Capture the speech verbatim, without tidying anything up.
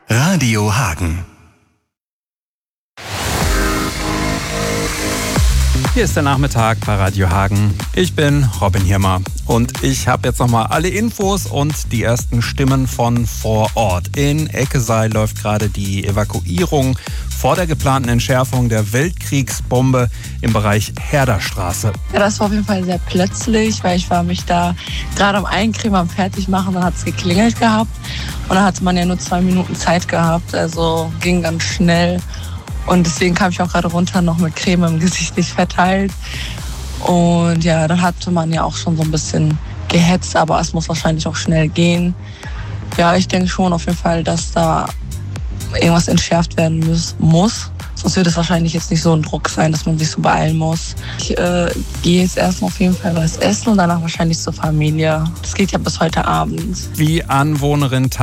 Radio Hagen. Hier ist der Nachmittag bei Radio Hagen. Ich bin Robin Hirmer und ich habe jetzt nochmal alle Infos und die ersten Stimmen von vor Ort. In Eckeseil läuft gerade die Evakuierung vor der geplanten Entschärfung der Weltkriegsbombe im Bereich Herderstraße. Ja, das war auf jeden Fall sehr plötzlich, weil ich war mich da gerade am Eincremen, am Fertigmachen, dann hat es geklingelt gehabt und dann hatte man ja nur zwei Minuten Zeit gehabt, also ging ganz schnell. Und deswegen kam ich auch gerade runter, noch mit Creme im Gesicht nicht verteilt. Und ja, dann hatte man ja auch schon so ein bisschen gehetzt, aber es muss wahrscheinlich auch schnell gehen. Ja, ich denke schon auf jeden Fall, dass da irgendwas entschärft werden muss. muss. Sonst wird es wahrscheinlich jetzt nicht so ein Druck sein, dass man sich so beeilen muss. Ich äh, gehe jetzt erstmal auf jeden Fall was essen und danach wahrscheinlich zur Familie. Das geht ja bis heute Abend. Wie Anwohnerin